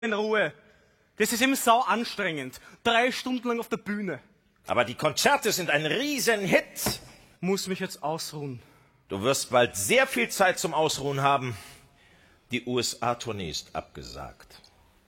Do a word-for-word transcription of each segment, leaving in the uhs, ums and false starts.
in Ruhe. Das ist eben sau anstrengend. Drei Stunden lang auf der Bühne. Aber die Konzerte sind ein Riesenhit. Muss mich jetzt ausruhen. Du wirst bald sehr viel Zeit zum Ausruhen haben. Die U S A-Tournee ist abgesagt.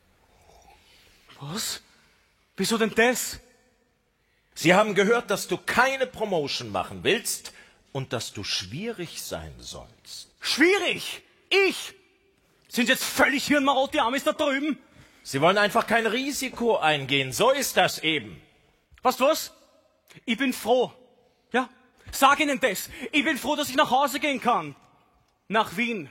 Was? Wieso denn das? Sie haben gehört, dass du keine Promotion machen willst und dass du schwierig sein sollst. Schwierig? Ich? Sind jetzt völlig hirnmarot die Amis da drüben? Sie wollen einfach kein Risiko eingehen. So ist das eben. Weißt du was? Ich bin froh. Ja? Sag ihnen das. Ich bin froh, dass ich nach Hause gehen kann. Nach Wien.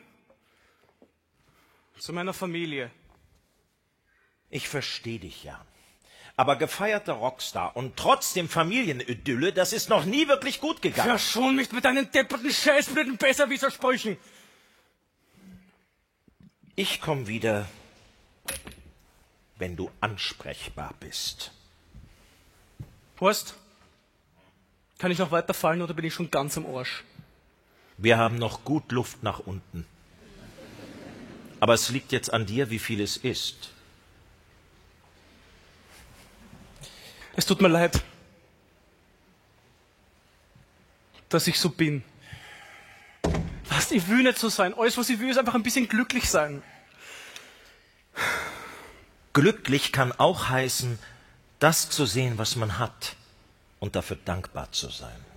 Zu meiner Familie. Ich verstehe dich ja. Aber gefeierter Rockstar und trotzdem Familienidylle, das ist noch nie wirklich gut gegangen. Verschon mich mit deinen depperten Scheißblöden Besserwissersprüchen. Ich komme wieder, wenn du ansprechbar bist. Horst, kann ich noch weiterfallen oder bin ich schon ganz am Arsch? Wir haben noch gut Luft nach unten. Aber es liegt jetzt an dir, wie viel es ist. Es tut mir leid, dass ich so bin. Was, ich will nicht so sein. Alles, was ich will, ist einfach ein bisschen glücklich sein. Glücklich kann auch heißen, das zu sehen, was man hat und dafür dankbar zu sein.